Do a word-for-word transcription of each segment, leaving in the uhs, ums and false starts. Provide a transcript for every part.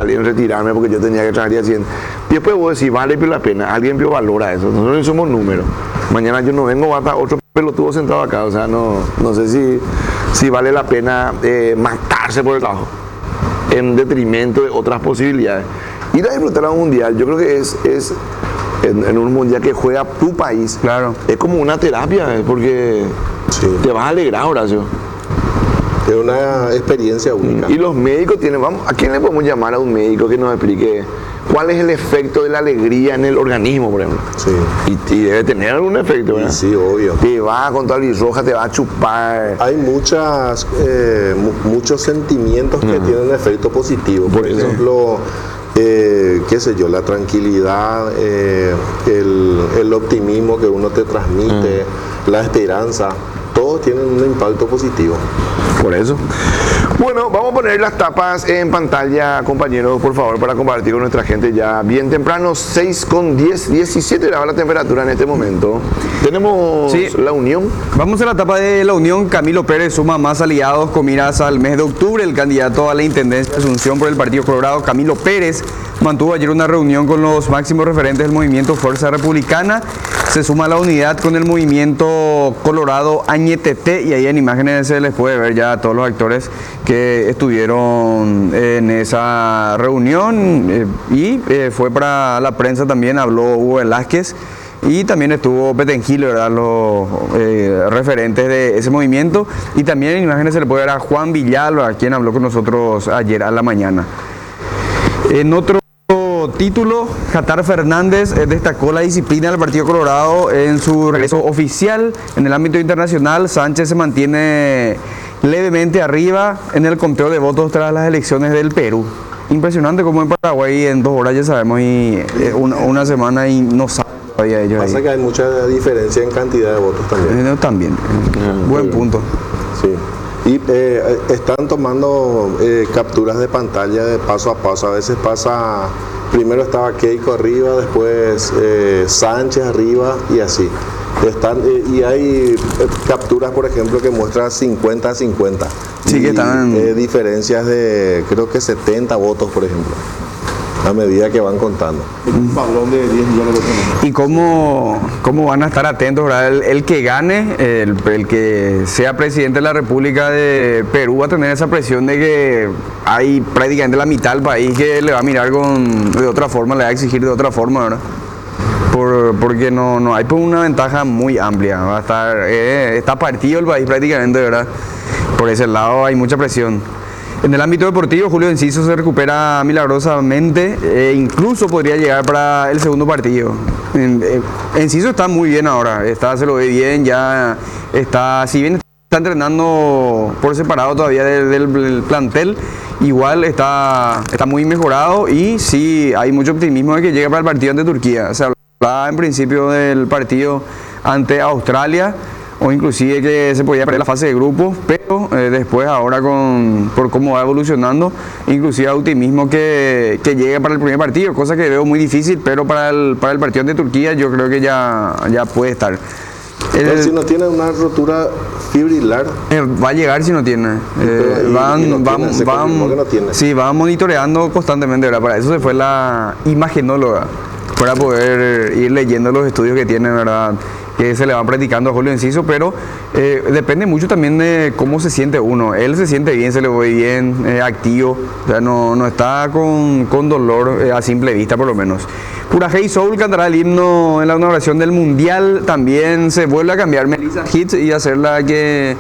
profesional y en retirarme porque yo tenía que trabajar y así. Y después vos decís, vale la pena, alguien vio valora eso, nosotros somos números. Mañana yo no vengo, va a estar otro pelotudo sentado acá, o sea, no, no sé si, si vale la pena eh, matarse por el trabajo en detrimento de otras posibilidades. Ir a disfrutar a un mundial, yo creo que es, es en, en un mundial que juega tu país, claro, es como una terapia, porque sí, te vas a alegrar, Horacio. Es una experiencia única. Y los médicos tienen, vamos, ¿a quién le podemos llamar a un médico que nos explique cuál es el efecto de la alegría en el organismo, por ejemplo? Sí. Y, y debe tener algún efecto, ¿verdad? Sí, obvio. Te va con toda la roja, te va a chupar. Hay muchas, eh, mu muchos sentimientos que uh-huh. tienen efecto positivo. Por, por ejemplo, eh, qué sé yo, la tranquilidad, eh, el, el optimismo que uno te transmite, uh-huh. la esperanza. Todos tienen un impacto positivo. Por eso. Bueno, vamos a poner las tapas en pantalla, compañeros, por favor, para compartir con nuestra gente ya bien temprano. seis con diez, diecisiete grado la temperatura en este momento. Tenemos sí. la Unión. Vamos a la etapa de la Unión. Camilo Pérez suma más aliados con miras al mes de octubre. El candidato a la Intendencia de Asunción por el Partido Colorado, Camilo Pérez, mantuvo ayer una reunión con los máximos referentes del movimiento Fuerza Republicana. Se suma a la unidad con el movimiento Colorado Añetete, y ahí en imágenes se les puede ver ya a todos los actores que estuvieron en esa reunión, eh, y eh, fue para la prensa también, habló Hugo Velázquez y también estuvo Petengil, ¿verdad? Los eh, referentes de ese movimiento, y también en imágenes se le puede ver a Juan Villalba, quien habló con nosotros ayer a la mañana. En otro título, Jatar Fernández eh, destacó la disciplina del Partido Colorado en su regreso oficial. En el ámbito internacional, Sánchez se mantiene levemente arriba en el conteo de votos tras las elecciones del Perú. Impresionante como en Paraguay en dos horas ya sabemos, y eh, una, una semana y no saben todavía ellos. Pasa ahí. Que hay mucha diferencia en cantidad de votos también. Eh, también, uh-huh. Buen punto. Sí. Y eh, están tomando eh, capturas de pantalla de paso a paso. A veces pasa, primero estaba Keiko arriba, después eh, Sánchez arriba y así. Están, eh, y hay eh, capturas, por ejemplo, que muestran cincuenta a cincuenta. Sí, que están... Eh, diferencias de, creo que setenta votos, por ejemplo, a medida que van contando. Un padrón de diez millones de personas. ¿Y cómo, cómo van a estar atentos, ¿verdad? El, el que gane, el, el que sea presidente de la República de Perú va a tener esa presión de que hay prácticamente la mitad del país que le va a mirar con, de otra forma, le va a exigir de otra forma, ¿verdad? Por, porque no, no hay pues una ventaja muy amplia, va a estar, eh, está partido el país prácticamente, ¿verdad? Por ese lado hay mucha presión. En el ámbito deportivo, Julio Enciso se recupera milagrosamente e incluso podría llegar para el segundo partido. En, en, Enciso está muy bien ahora, está, se lo ve bien, ya está, si bien está entrenando por separado todavía del, del, del plantel, igual está, está muy mejorado, y sí hay mucho optimismo de que llegue para el partido ante Turquía. Se hablaba en principio del partido ante Australia, o inclusive que se podía perder la fase de grupos, pero eh, después ahora con por cómo va evolucionando, inclusive optimismo que, que llegue para el primer partido, cosa que veo muy difícil, pero para el, para el partido de Turquía yo creo que ya, ya puede estar. El, si no tiene una rotura fibrilar, eh, va a llegar si no tiene. Eh, y, van, y no van, tiene, van, no tiene. Sí, van monitoreando constantemente, ¿verdad? Para eso se fue la imagenóloga, para poder ir leyendo los estudios que tiene, ¿verdad?, que se le van practicando a Julio Enciso, pero eh, depende mucho también de cómo se siente uno. Él se siente bien, se le ve bien, eh, activo, o sea, no, no está con, con dolor eh, a simple vista por lo menos. Pura Hey Soul cantará el himno en la inauguración del Mundial. También se vuelve a cambiar Melissa Hits y hacerla que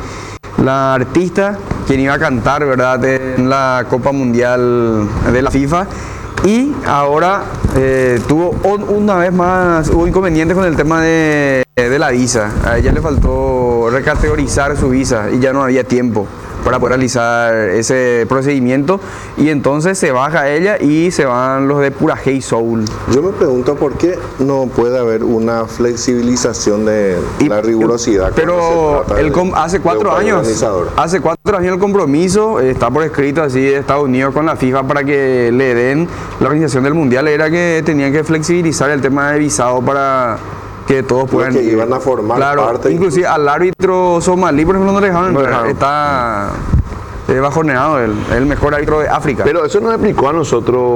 la artista quien iba a cantar, ¿verdad?, en la Copa Mundial de la FIFA. Y ahora eh, tuvo una vez más, hubo inconvenientes con el tema de, de la visa. A ella le faltó recategorizar su visa y ya no había tiempo para poder realizar ese procedimiento, y entonces se baja ella y se van los de Pura Hey Soul. Yo me pregunto por qué no puede haber una flexibilización de y, la rigurosidad. Pero el de, hace cuatro años, hace cuatro años el compromiso está por escrito así de Estados Unidos con la FIFA para que le den la organización del Mundial, era que tenían que flexibilizar el tema de visado para que todos puedan que iban a formar claro, parte. Inclusive al árbitro somalí, por ejemplo, no le dejaron, no dejaron. Está eh, bajoneado, el, el mejor árbitro de África. Pero eso nos explicó a nosotros